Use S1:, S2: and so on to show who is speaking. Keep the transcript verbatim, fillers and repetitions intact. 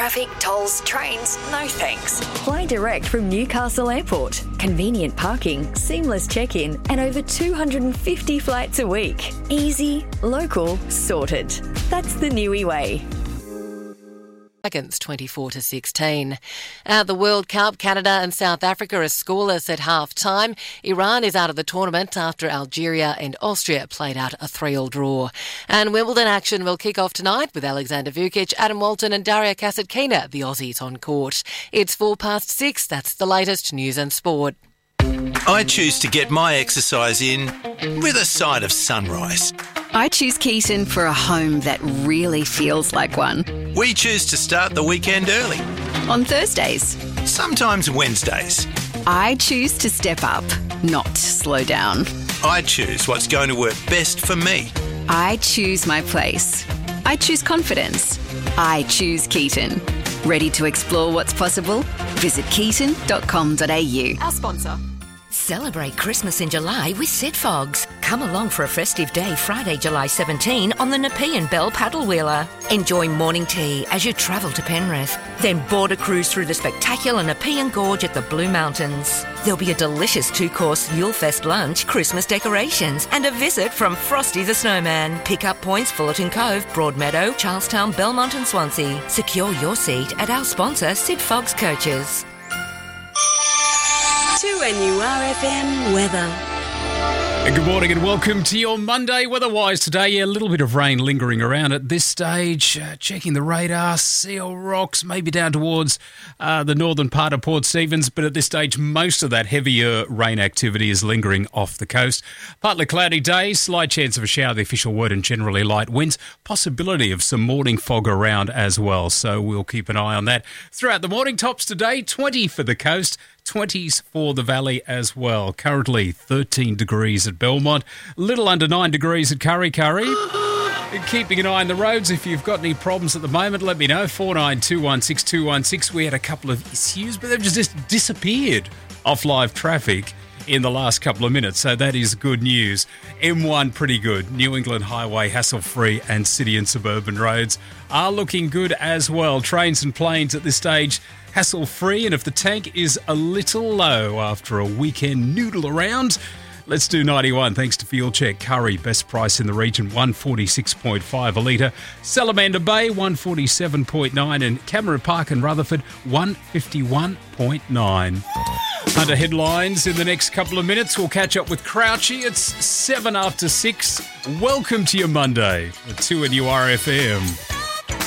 S1: traffic, tolls, trains, no thanks.
S2: Fly direct from Newcastle Airport. Convenient parking, seamless check-in, and over two hundred fifty flights a week. Easy, local, sorted. That's the Niue way.
S3: Dragons twenty-four to sixteen. At the World Cup, Canada and South Africa are scoreless at half-time. Iran is out of the tournament after Algeria and Austria played out a three-all draw. And Wimbledon action will kick off tonight with Alexander Vukic, Adam Walton and Daria Kasatkina, the Aussies on court. It's four past six. That's the latest news and sport.
S4: I choose to get my exercise in with a side of sunrise.
S5: I choose Keaton for a home that really feels like one.
S4: We choose to start the weekend early.
S5: On Thursdays.
S4: Sometimes Wednesdays.
S5: I choose to step up, not slow down.
S4: I choose what's going to work best for me.
S5: I choose my place. I choose confidence. I choose Keaton. Ready to explore what's possible? Visit keaton dot com dot a u.
S1: Our sponsor.
S6: Celebrate Christmas in July with Sid Fogs. Come along for a festive day Friday, July seventeenth on the Nepean Bell Paddle Wheeler. Enjoy morning tea as you travel to Penrith. Then board a cruise through the spectacular Nepean Gorge at the Blue Mountains. There'll be a delicious two-course Yulefest lunch, Christmas decorations, and a visit from Frosty the Snowman. Pick up points Fullerton Cove, Broadmeadow, Charlestown, Belmont and Swansea. Secure your seat at our sponsor, Sid Fogs Coaches.
S7: two N U R F M weather.
S8: Good morning and welcome to your Monday weather-wise today. Yeah, a little bit of rain lingering around at this stage. Uh, checking the radar, Seal Rocks, maybe down towards uh, the northern part of Port Stephens, but at this stage most of that heavier rain activity is lingering off the coast. Partly cloudy day, slight chance of a shower, the official word, and generally light winds. Possibility of some morning fog around as well, so we'll keep an eye on that. Throughout the morning, tops today, twenty for the coast, twenties for the valley as well. Currently thirteen degrees at Belmont, little under nine degrees at Curry Curry. Keeping an eye on the roads. If you've got any problems at the moment, let me know. four nine two one six two one six. We had a couple of issues, but they've just disappeared off live traffic in the last couple of minutes, so that is good news. M one pretty good. New England Highway hassle-free, and city and suburban roads are looking good as well. Trains and planes at this stage hassle-free, and if the tank is a little low after a weekend noodle around, let's do ninety-one. Thanks to Fuel Check. Curry, best price in the region, one forty-six point five a litre. Salamander Bay, one forty-seven point nine, and Cameron Park and Rutherford, one fifty-one point nine. Under headlines in the next couple of minutes, we'll catch up with Crouchy. It's seven after six. Welcome to your Monday at two N U R F M.